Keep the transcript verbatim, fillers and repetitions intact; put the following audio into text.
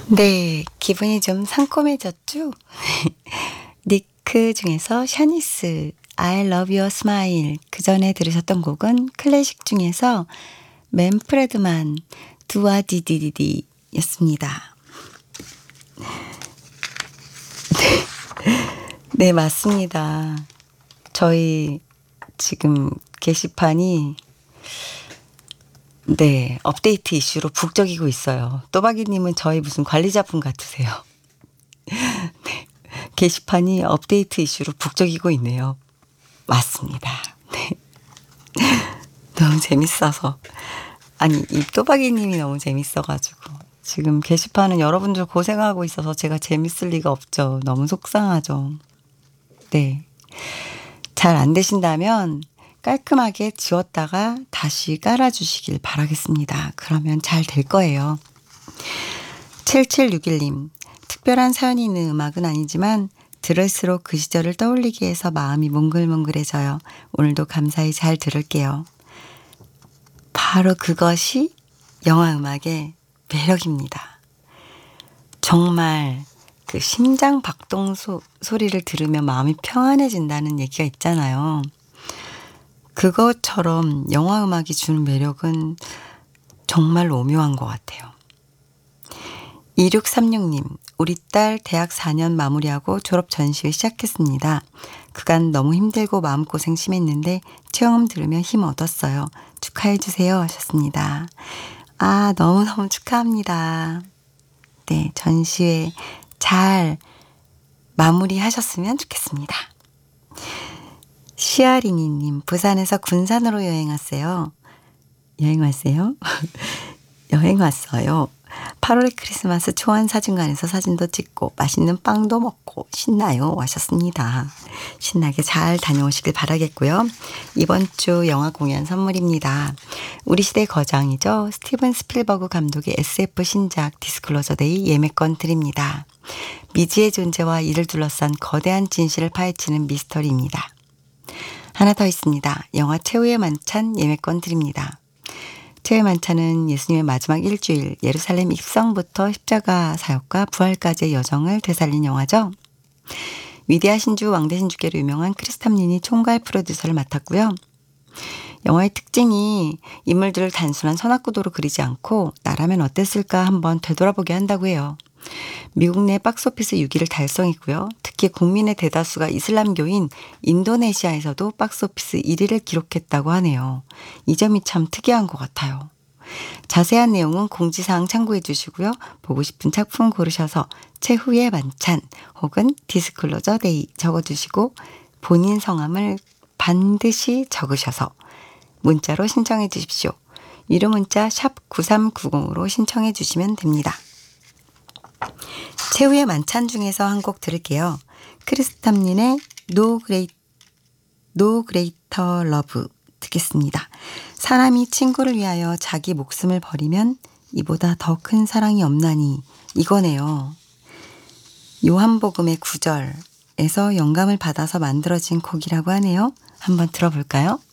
네, 기분이 좀 상콤해졌죠? 니크 중에서 샤니스 I love your smile. 그 전에 들으셨던 곡은 클래식 중에서 맨프레드만 두아디디디디 였습니다. 네, 맞습니다. 저희 지금 게시판이 네, 업데이트 이슈로 북적이고 있어요. 또박이님은 저희 무슨 관리자분 같으세요. 네, 게시판이 업데이트 이슈로 북적이고 있네요. 맞습니다. 네. 너무 재밌어서. 아니, 이 또박이님이 너무 재밌어가지고. 지금 게시판은 여러분들 고생하고 있어서 제가 재밌을 리가 없죠. 너무 속상하죠. 네. 잘 안 되신다면 깔끔하게 지웠다가 다시 깔아주시길 바라겠습니다. 그러면 잘 될 거예요. 칠칠육일님, 특별한 사연이 있는 음악은 아니지만 들을수록 그 시절을 떠올리게 해서 마음이 몽글몽글해져요. 오늘도 감사히 잘 들을게요. 바로 그것이 영화 음악의 매력입니다. 정말 그 심장 박동 소, 소리를 들으면 마음이 평안해진다는 얘기가 있잖아요. 그것처럼 영화 음악이 주는 매력은 정말 오묘한 것 같아요. 이육삼육님, 우리 딸 대학 사 년 마무리하고 졸업 전시회 시작했습니다. 그간 너무 힘들고 마음고생 심했는데 체험 들으며 힘 얻었어요. 축하해 주세요 하셨습니다. 아, 너무너무 축하합니다. 네, 전시회 잘 마무리하셨으면 좋겠습니다. 시아리니님, 부산에서 군산으로 여행 왔어요. 여행 왔어요? 여행 왔어요. 팔월에 크리스마스 초안 사진관에서 사진도 찍고 맛있는 빵도 먹고 신나요 하셨습니다. 신나게 잘 다녀오시길 바라겠고요. 이번 주 영화 공연 선물입니다. 우리 시대 거장이죠. 스티븐 스필버그 감독의 에스에프 신작 디스클로저 데이 예매권 드립니다. 미지의 존재와 이를 둘러싼 거대한 진실을 파헤치는 미스터리입니다. 하나 더 있습니다. 영화 최후의 만찬 예매권 드립니다. 최후의 만찬은 예수님의 마지막 일주일 예루살렘 입성부터 십자가 사역과 부활까지의 여정을 되살린 영화죠. 위대하신 주 왕대신 주께로 유명한 크리스탐린이 총괄 프로듀서를 맡았고요. 영화의 특징이 인물들을 단순한 선악구도로 그리지 않고 나라면 어땠을까 한번 되돌아보게 한다고 해요. 미국 내 박스오피스 육 위를 달성했고요. 특히 국민의 대다수가 이슬람교인 인도네시아에서도 박스오피스 일 위를 기록했다고 하네요. 이 점이 참 특이한 것 같아요. 자세한 내용은 공지사항 참고해 주시고요. 보고 싶은 작품 고르셔서 최후의 만찬 혹은 디스클로저 데이 적어주시고 본인 성함을 반드시 적으셔서 문자로 신청해 주십시오. 유료 문자 샵 구삼구공으로 신청해 주시면 됩니다. 최후의 만찬 중에서 한 곡 들을게요. 크리스탐린의 No Great, No Greater Love 듣겠습니다. 사람이 친구를 위하여 자기 목숨을 버리면 이보다 더 큰 사랑이 없나니 이거네요. 요한복음의 구 절에서 영감을 받아서 만들어진 곡이라고 하네요. 한번 들어볼까요?